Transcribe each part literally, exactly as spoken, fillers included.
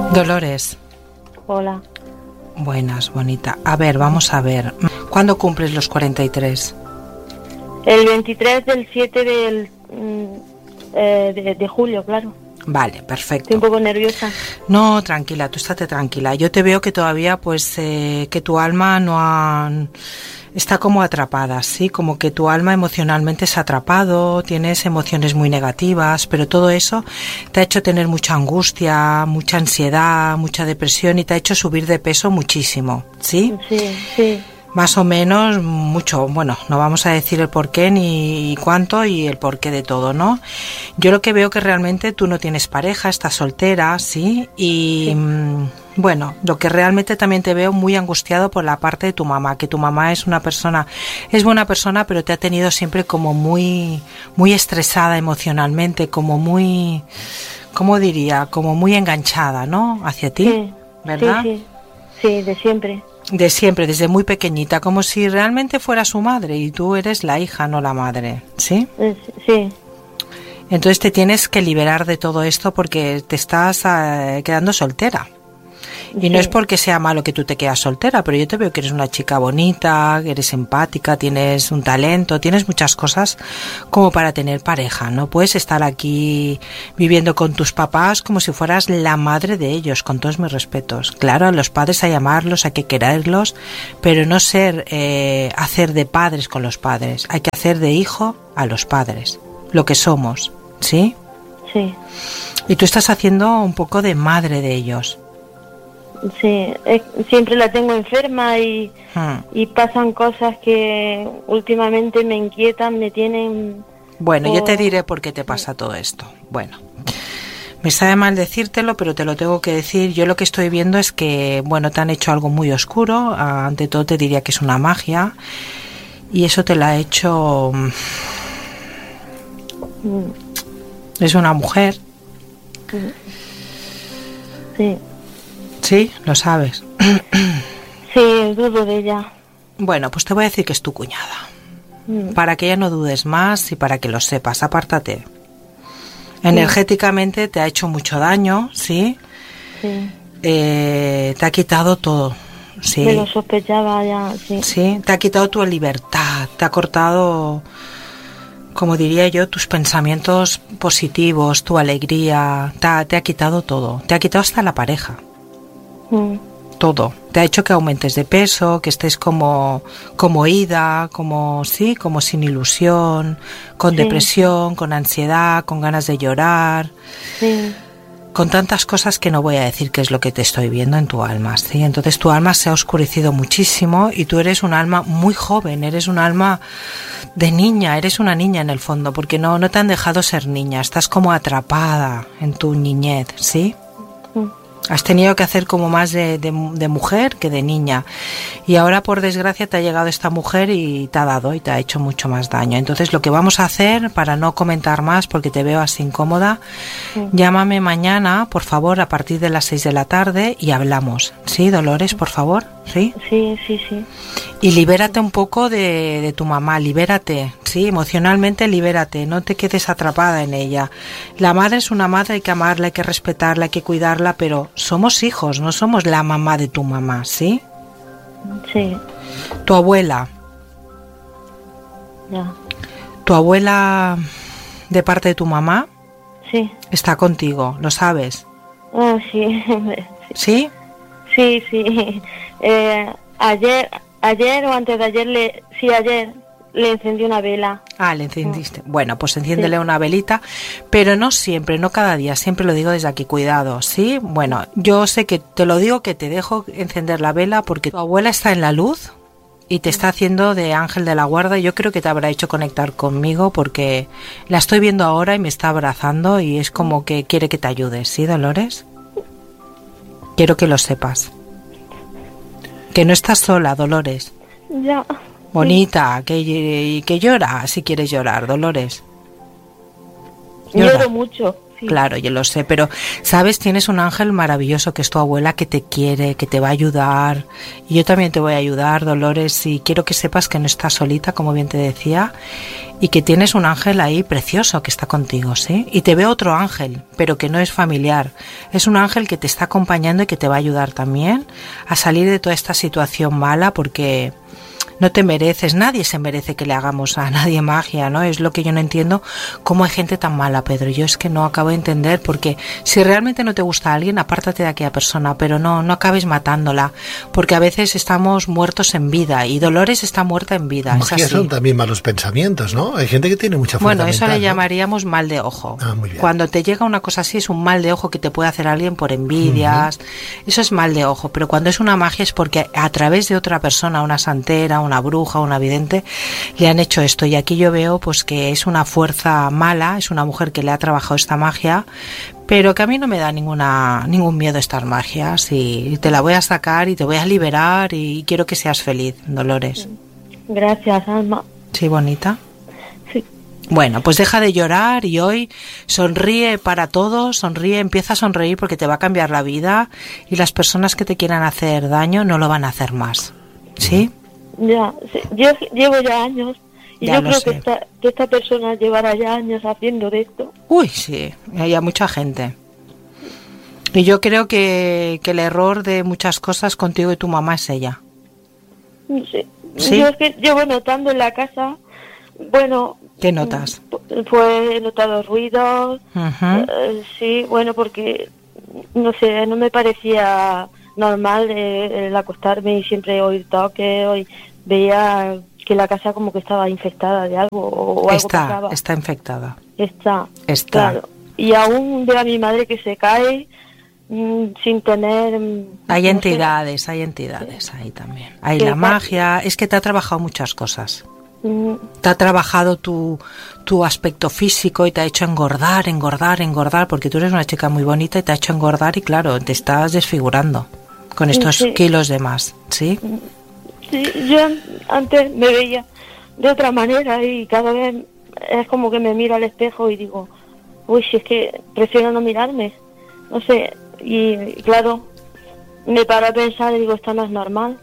Dolores. Hola. Buenas, bonita. A ver, vamos a ver. ¿Cuándo cumples los cuarenta y tres? El veintitrés del siete del, eh, de, de julio, claro. Vale, perfecto. Estoy un poco nerviosa. No, tranquila, tú estate tranquila. Yo te veo que todavía, pues, eh, que tu alma no ha... está como atrapada, ¿sí? Como que tu alma emocionalmente se ha atrapado, tienes emociones muy negativas, pero todo eso te ha hecho tener mucha angustia, mucha ansiedad, mucha depresión y te ha hecho subir de peso muchísimo, ¿sí? Sí, sí. Más o menos, mucho. Bueno, no vamos a decir el por qué ni cuánto y el porqué de todo, ¿no? Yo lo que veo que realmente tú no tienes pareja, estás soltera, ¿sí? Y... sí. Bueno, lo que realmente también te veo muy angustiado por la parte de tu mamá, que tu mamá es una persona, es buena persona, pero te ha tenido siempre como muy, muy estresada emocionalmente, como muy, ¿cómo diría? Como muy enganchada, ¿no? Hacia ti, sí, ¿verdad? Sí, sí, sí, de siempre. De siempre, desde muy pequeñita, como si realmente fuera su madre y tú eres la hija, no la madre, ¿sí? Sí. Entonces te tienes que liberar de todo esto porque te estás uh, quedando soltera. Y sí. No es porque sea malo que tú te quedas soltera, pero yo te veo que eres una chica bonita, que eres empática, tienes un talento, tienes muchas cosas como para tener pareja. No puedes estar aquí viviendo con tus papás como si fueras la madre de ellos, con todos mis respetos. Claro, a los padres hay que amarlos, hay que quererlos, pero no ser, eh, hacer de padres con los padres. Hay que hacer de hijo a los padres, lo que somos, ¿sí? Sí. Y tú estás haciendo un poco de madre de ellos. Sí, es, siempre la tengo enferma y, hmm. y pasan cosas que últimamente me inquietan, me tienen... Bueno, por... yo te diré por qué te pasa todo esto. Bueno, me sabe mal decírtelo, pero te lo tengo que decir. Yo lo que estoy viendo es que, bueno, te han hecho algo muy oscuro. Ante todo te diría que es una magia y eso te la ha hecho... Hmm. Es una mujer. Sí. Sí, lo sabes. Sí, dudo de ella. Bueno, pues te voy a decir que es tu cuñada. Mm. Para que ya no dudes más y para que lo sepas, apártate. Sí. Energéticamente te ha hecho mucho daño, ¿sí? Sí. Eh, te ha quitado todo, ¿sí? Me lo sospechaba ya, sí. Sí, te ha quitado tu libertad, te ha cortado, como diría yo, tus pensamientos positivos, tu alegría, te ha, te ha quitado todo. Te ha quitado hasta la pareja. Mm. Todo. Te ha hecho que aumentes de peso, que estés como como ida, como sí, como sin ilusión, con sí. depresión, con ansiedad, con ganas de llorar, sí. con tantas cosas que no voy a decir qué es lo que te estoy viendo en tu alma, ¿sí? Entonces tu alma se ha oscurecido muchísimo y tú eres un alma muy joven, eres un alma de niña, eres una niña en el fondo, porque no no te han dejado ser niña, estás como atrapada en tu niñez, ¿sí? Mm. Has tenido que hacer como más de, de, de mujer que de niña y ahora por desgracia te ha llegado esta mujer y te ha dado y te ha hecho mucho más daño. Entonces lo que vamos a hacer, para no comentar más porque te veo así incómoda, sí. Llámame mañana por favor a partir de las seis de la tarde y hablamos. ¿Sí, Dolores, por favor? ¿Sí? Sí, sí, sí. Y libérate un poco de, de tu mamá, libérate, sí, emocionalmente libérate, no te quedes atrapada en ella. La madre es una madre, hay que amarla, hay que respetarla, hay que cuidarla, pero somos hijos, no somos la mamá de tu mamá, ¿sí? Sí. Tu abuela. Ya. Tu abuela de parte de tu mamá. Sí. Está contigo, ¿lo sabes? Ah, sí. ¿Sí? Sí, sí. Eh, ayer... Ayer o antes de ayer, le, sí, ayer le encendí una vela. Ah, le encendiste. Bueno, pues enciéndele sí. una velita, pero no siempre, no cada día, siempre lo digo desde aquí, cuidado, ¿sí? Bueno, yo sé que te lo digo que te dejo encender la vela porque tu abuela está en la luz y te está haciendo de ángel de la guarda. Yo creo que te habrá hecho conectar conmigo porque la estoy viendo ahora y me está abrazando y es como que quiere que te ayudes, ¿sí, Dolores? Quiero que lo sepas. Que no estás sola, Dolores. Ya. Bonita, sí. que, que llora si quieres llorar, Dolores. Llora. Lloro mucho. sí. Claro, yo lo sé, pero, ¿sabes? Tienes un ángel maravilloso que es tu abuela, que te quiere, que te va a ayudar. Y yo también te voy a ayudar, Dolores, y quiero que sepas que no estás solita, como bien te decía, y que tienes un ángel ahí precioso que está contigo, ¿sí? Y te veo otro ángel, pero que no es familiar. Es un ángel que te está acompañando y que te va a ayudar también a salir de toda esta situación mala, porque no te mereces, nadie se merece que le hagamos a nadie magia, ¿no? Es lo que yo no entiendo, cómo hay gente tan mala, Pedro. Yo es que no acabo de entender, porque si realmente no te gusta alguien, apártate de aquella persona, pero no, no acabes matándola, porque a veces estamos muertos en vida, y Dolores está muerta en vida. Magia son también malos pensamientos, ¿no? Hay gente que tiene mucha fuerza Bueno, eso mental, le ¿no? llamaríamos mal de ojo. Ah, muy bien. Cuando te llega una cosa así, es un mal de ojo que te puede hacer alguien por envidias. Uh-huh. Eso es mal de ojo, pero cuando es una magia es porque a través de otra persona, una santera, una bruja, una vidente, le han hecho esto. Y aquí yo veo pues que es una fuerza mala, es una mujer que le ha trabajado esta magia, pero que a mí no me da ninguna ningún miedo estas magias, y te la voy a sacar y te voy a liberar, y quiero que seas feliz, Dolores. Gracias, Alma. Sí, bonita. Sí. Bueno, pues deja de llorar y hoy sonríe para todos, sonríe, empieza a sonreír, porque te va a cambiar la vida, y las personas que te quieran hacer daño no lo van a hacer más. ¿Sí? Ya, sí. Yo llevo ya años, y Ya yo lo creo sé. que esta, que esta persona llevará ya años haciendo de esto. Uy, sí, hay mucha gente. Y yo creo que, que el error de muchas cosas contigo y tu mamá es ella. Sí. ¿Sí? Yo es que llevo notando en la casa, bueno... ¿Qué notas? Pues he notado ruidos, Uh-huh. eh, sí, bueno, porque, no sé, no me parecía normal eh, el acostarme y siempre oír toques, hoy veía que la casa como que estaba infectada de algo, o, o algo Está, pasaba. está infectada. Está, Está. claro. Y aún veo a mi madre que se cae mm, sin tener... mm, Hay no entidades, sé. hay entidades ahí también. Hay Que la está- magia, es que te ha trabajado muchas cosas. Mm, Te ha trabajado tu, tu aspecto físico y te ha hecho engordar, engordar, engordar, porque tú eres una chica muy bonita y te ha hecho engordar, y claro, te estás desfigurando con estos Sí. kilos de más, ¿sí? Sí, yo antes me veía de otra manera y cada vez es como que me miro al espejo y digo, uy, si es que prefiero no mirarme, no sé, y, y claro, me paro a pensar y digo, esto no es normal.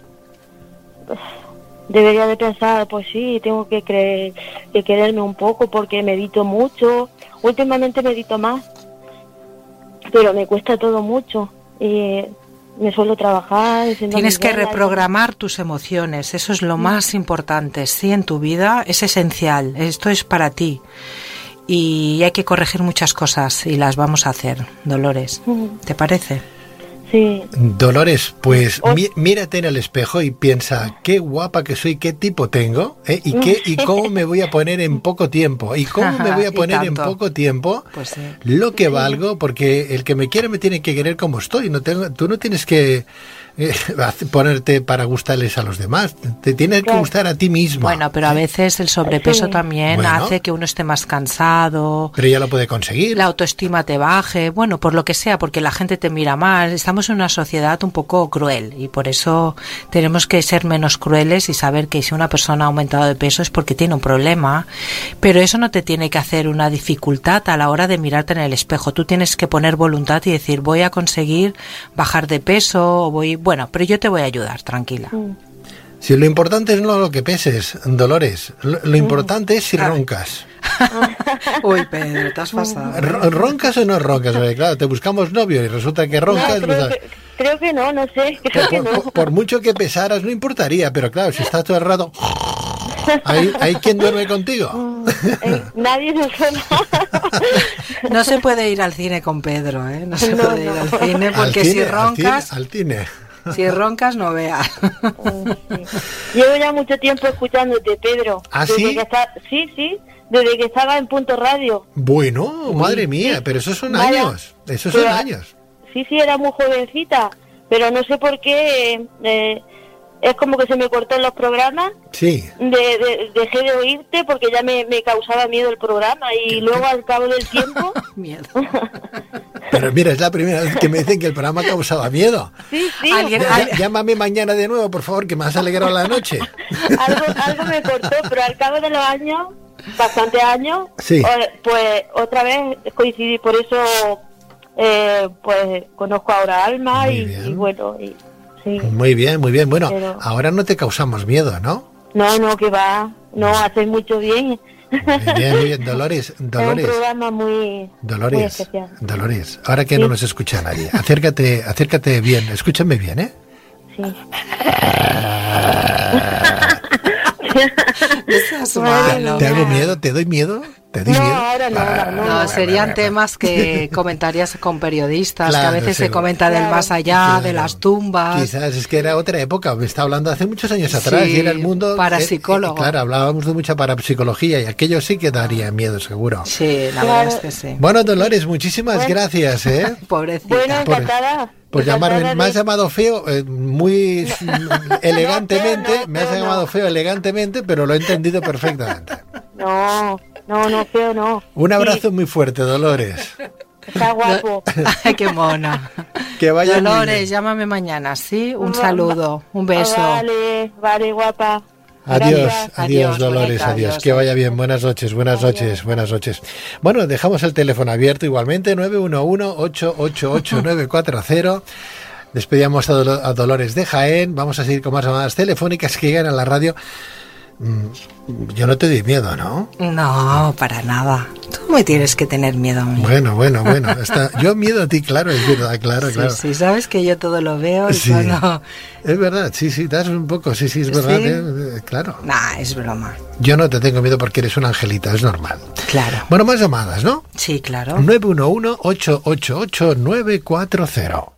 Debería de pensar, pues sí, tengo que, creer, que quererme un poco porque medito mucho, últimamente medito más, pero me cuesta todo mucho y me suelo trabajar. Tienes que reprogramar tus emociones, eso es lo más importante, sí, en tu vida es esencial, esto es para ti, y hay que corregir muchas cosas y las vamos a hacer, Dolores, ¿te parece? Sí. Dolores, pues mí, mírate en el espejo y piensa qué guapa que soy, qué tipo tengo, ¿eh? y qué y cómo me voy a poner en poco tiempo, y cómo me voy a poner en poco tiempo pues sí. lo que valgo, porque el que me quiere me tiene que querer como estoy, no tengo, tú no tienes que eh, ponerte para gustarles a los demás, te tienes que gustar a ti mismo. Bueno, pero a veces el sobrepeso Sí. también Bueno. hace que uno esté más cansado, Pero ya lo puede conseguir. la autoestima te baje, bueno, por lo que sea, porque la gente te mira mal. Estamos en una sociedad un poco cruel y por eso tenemos que ser menos crueles y saber que si una persona ha aumentado de peso es porque tiene un problema, pero eso no te tiene que hacer una dificultad a la hora de mirarte en el espejo. Tú tienes que poner voluntad y decir, voy a conseguir bajar de peso, o voy, bueno, pero yo te voy a ayudar, tranquila. Si lo importante es no lo que peses, Dolores, lo, lo importante es si roncas. Uy, Pedro, te has pasado. R- ¿Roncas o no roncas? Porque, claro, te buscamos novio y resulta que roncas. No, pues, creo, que, creo que no, no sé, creo por, que no. por- por mucho que pesaras no importaría, pero claro, si estás todo el rato... ¿Hay, hay quien duerme contigo? Eh, nadie nos suena. No se puede ir al cine con Pedro, ¿eh? No se No, puede ir no. al cine Al porque cine, si al roncas, cine, al cine. si roncas no veas. Sí. Llevo ya mucho tiempo escuchándote, Pedro. ¿Ah, Desde sí? que está- sí, sí, desde que estaba en Punto Radio. Bueno, madre mía, sí. pero esos son Vaya. años, esos son Pero- años. Sí, sí, era muy jovencita, pero no sé por qué, eh, es como que se me cortó en los programas, Sí. de, de- dejé de oírte porque ya me, me causaba miedo el programa y luego al cabo del tiempo... Miedo. Pero mira, es la primera vez que me dicen que el programa causaba miedo. Sí, sí, Alguien- Llá- Llámame mañana de nuevo, por favor, que me has alegrado la noche. algo, algo me cortó, pero al cabo de los años bastantes años, sí. pues otra vez coincidí, por eso eh, pues conozco ahora a Alma y, y bueno, y, sí. Muy bien, muy bien. Bueno, Pero... ahora no te causamos miedo, ¿no? No, no, que va, no, haces mucho bien. Muy bien, muy bien. Dolores, Dolores. Es un programa muy, Dolores, muy especial. Dolores, ahora que sí. no nos escucha nadie, acércate, acércate bien, escúchame bien, ¿eh? Sí. Bueno, ¿Te hago miedo? ¿Te doy miedo? ¿Te doy no, miedo? ahora no, ahora no. No, serían temas que comentarías con periodistas, Claro, que a veces sí. se comenta del Claro. más allá, Claro. de las tumbas. Quizás es que era otra época, me está hablando hace muchos años atrás Sí, y era el mundo... parapsicólogo. Eh, eh, claro, hablábamos de mucha parapsicología y aquello sí que daría miedo, seguro. Sí, la Claro. verdad es que sí. Bueno, Dolores, muchísimas Bueno. gracias, ¿eh? Pobrecita. Bueno, Por- encantada. Por encantada llamarme, de- me has llamado feo, eh, muy elegantemente, No, feo no, me has feo llamado no. feo elegantemente, pero lo he entendido perfectamente. No, no, no, feo no. Un abrazo Sí, muy fuerte, Dolores. está guapo. Ay, qué mona. Que vaya muy Dolores, bien. llámame mañana, ¿sí? Un saludo, un beso. Vale, vale, guapa. Adiós, Gracias. adiós, Adiós, Dolores, bonita, adiós. adiós. Que vaya bien. Buenas noches, buenas Adiós. noches, buenas noches. Bueno, dejamos el teléfono abierto igualmente, nueve uno uno, ocho ocho ocho, nueve cuatro cero. Despedíamos a, Dolo- a Dolores de Jaén. Vamos a seguir con más llamadas telefónicas que llegan a la radio. Mm, Yo no te doy miedo, ¿no? No, para nada. Tú me tienes que tener miedo a mí. Bueno, bueno, bueno. Está... Yo miedo a ti, claro, es verdad, claro, sí, claro. sí, sabes que yo todo lo veo y Sí. cuando... Es verdad, sí, sí, das un poco, sí, sí, es verdad, ¿Sí? eh, eh, claro. Nah, es broma. Yo no te tengo miedo porque eres una angelita, es normal. Claro. Bueno, más llamadas, ¿no? Sí, claro. nueve uno uno, ocho ocho ocho, nueve cuatro cero.